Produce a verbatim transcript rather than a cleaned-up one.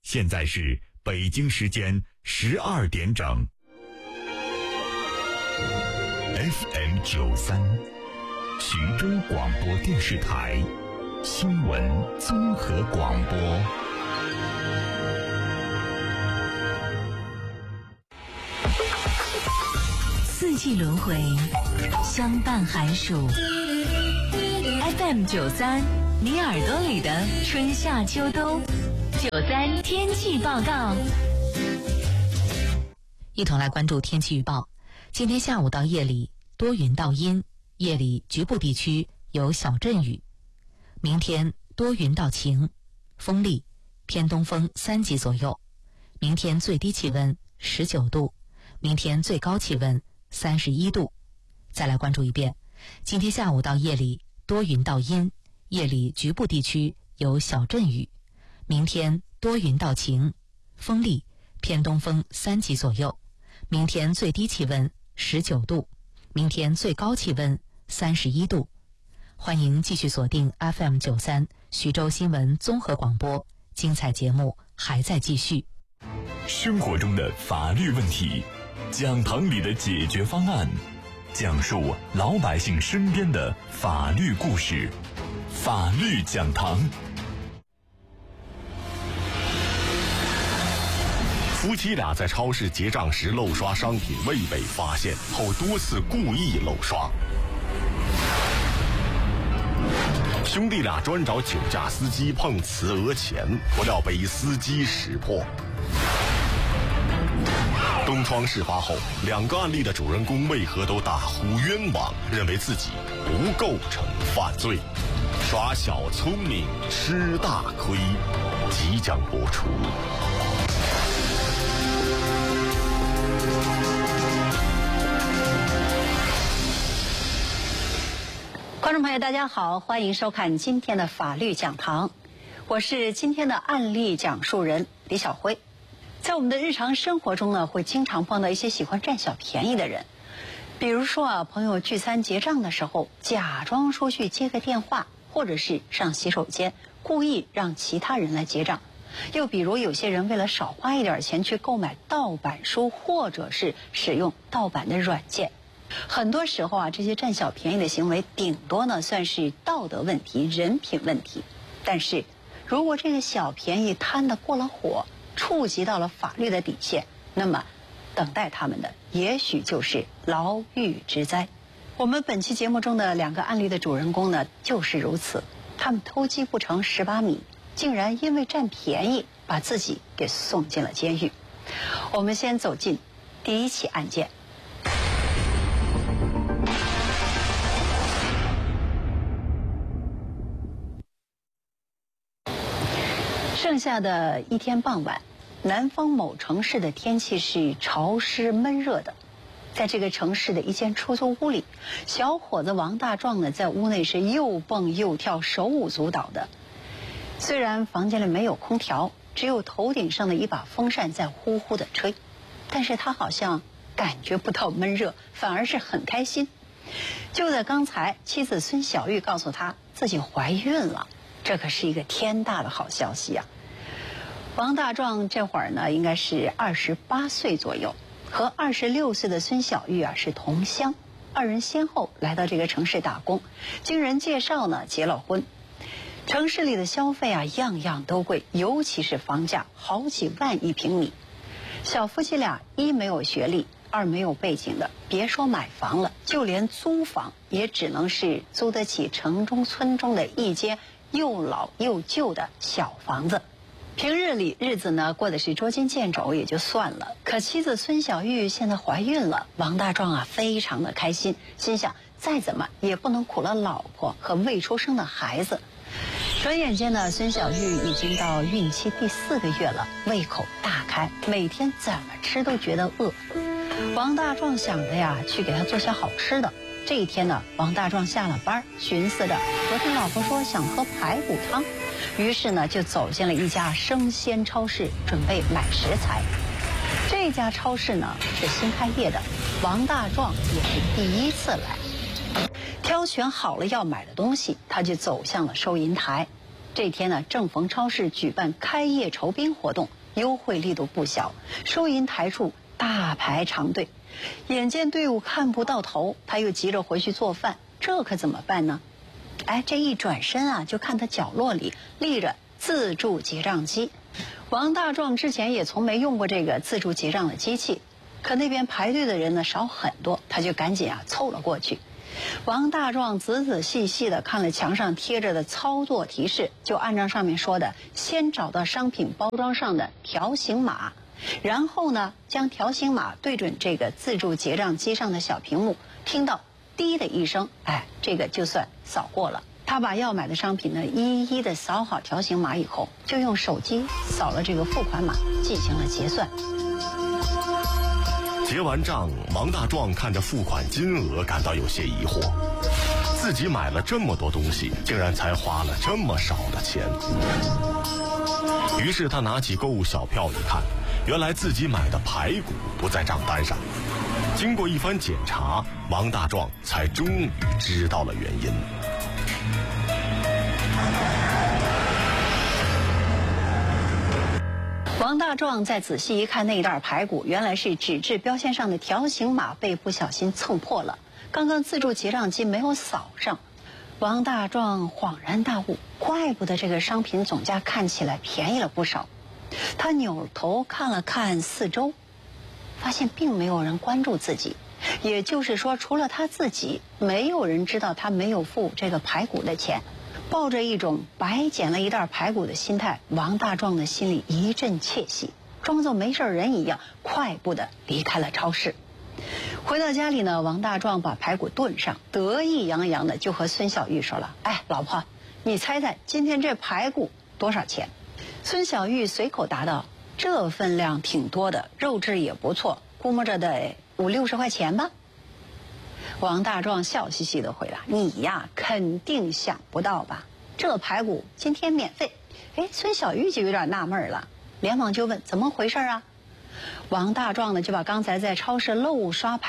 现在是北京时间十二点整。F M 九三，徐州广播电视台新闻综合广播。 四季轮回，相伴寒暑。F M 九三，你耳朵里的春夏秋冬。九三天气报告， 一同来关注天气预报。今天下午到夜里多云到阴，夜里局部地区有小阵雨。明天多云到晴，风力偏东风三级左右。明天最低气温十九度，明天最高气温三十一度。再来关注一遍，今天下午到夜里多云到阴，夜里局部地区有小阵雨。明天多云到晴，风力偏东风三级左右。明天最低气温十九度，明天最高气温三十一度。欢迎继续锁定 F M 九三徐州新闻综合广播，精彩节目还在继续。 生活中的法律问题，讲堂里的解决方案，讲述老百姓身边的法律故事，法律讲堂。夫妻俩在超市结账时漏刷商品未被发现后，多次故意漏刷。兄弟俩专找酒驾司机碰瓷讹钱，不料被司机识破。东窗事发后，两个案例的主人公为何都大呼冤枉，认为自己不构成犯罪？耍小聪明吃大亏，即将播出。 观众朋友大家好，欢迎收看今天的法律讲堂，我是今天的案例讲述人李晓辉。在我们的日常生活中呢，会经常碰到一些喜欢占小便宜的人，比如说啊，朋友聚餐结账的时候，假装说去接个电话，或者是上洗手间，故意让其他人来结账。又比如有些人为了少花一点钱去购买盗版书，或者是使用盗版的软件。很多时候啊，这些占小便宜的行为顶多呢算是道德问题、人品问题，但是如果这个小便宜贪得过了火，触及到了法律的底线，那么等待他们的也许就是牢狱之灾。我们本期节目中的两个案例的主人公呢就是如此，他们偷鸡不成蚀把米，竟然因为占便宜把自己给送进了监狱。我们先走进第一起案件。盛夏的一天傍晚，南方某城市的天气是潮湿闷热的。在这个城市的一间出租屋里，小伙子王大壮呢在屋内是又蹦又跳，手舞足蹈的。虽然房间里没有空调，只有头顶上的一把风扇在呼呼的吹，但是他好像感觉不到闷热，反而是很开心。就在刚才，妻子孙小玉告诉他自己怀孕了，这可是一个天大的好消息呀！王大壮这会儿呢，应该是二十八岁左右，和二十六岁的孙小玉啊是同乡，二人先后来到这个城市打工，经人介绍呢结了婚。城市里的消费啊样样都贵，尤其是房价好几万一平米。小夫妻俩一没有学历，二没有背景的，别说买房了，就连租房也只能是租得起城中村中的一间又老又旧的小房子。平日里日子呢过的是捉襟见肘也就算了，可妻子孙小玉现在怀孕了，王大壮啊非常的开心，心想再怎么也不能苦了老婆和未出生的孩子。转眼间呢，孙小玉已经到孕期第四个月了，胃口大开，每天怎么吃都觉得饿。王大壮想着呀，去给她做些好吃的。这一天呢，王大壮下了班，寻思着昨天老婆说想喝排骨汤，于是呢就走进了一家生鲜超市，准备买食材。这家超市呢是新开业的，王大壮也是第一次来。挑选好了要买的东西，他就走向了收银台。这天呢，正逢超市举办开业酬宾活动， 优惠力度不小。收银台处大排长队，眼见队伍看不到头，他又急着回去做饭，这可怎么办呢？哎，这一转身啊，就看他角落里立着自助结账机。王大壮之前也从没用过这个自助结账的机器，可那边排队的人呢少很多，他就赶紧啊凑了过去。王大壮仔仔细细地看了墙上贴着的操作提示，就按照上面说的，先找到商品包装上的条形码，然后呢将条形码对准这个自助结账机上的小屏幕，听到滴的一声，哎，这个就算扫过了。他把要买的商品呢一一的扫好条形码以后，就用手机扫了这个付款码，进行了结算。 结完账，王大壮看着付款金额感到有些疑惑，自己买了这么多东西，竟然才花了这么少的钱。于是他拿起购物小票一看，原来自己买的排骨不在账单上。经过一番检查，王大壮才终于知道了原因。 王大壮再仔细一看，那一袋排骨原来是纸质标签上的条形码被不小心蹭破了，刚刚自助结账机没有扫上。王大壮恍然大悟，怪不得这个商品总价看起来便宜了不少。他扭头看了看四周，发现并没有人关注自己，也就是说除了他自己，没有人知道他没有付这个排骨的钱。抱着一种白捡了一袋排骨的心态，王大壮的心里一阵窃喜，装作没事人一样，快步的离开了超市。回到家里呢，王大壮把排骨炖上，得意洋洋的就和孙小玉说了：“哎，老婆，你猜猜今天这排骨多少钱？”孙小玉随口答道：“这分量挺多的，肉质也不错，估摸着得五六十块钱吧。”王大壮笑嘻嘻的回答：“你呀，肯定想不到吧？这排骨今天免费。”哎，孙小玉就有点纳闷了，连忙就问：“怎么回事啊？”王大壮呢就把刚才在超市漏刷排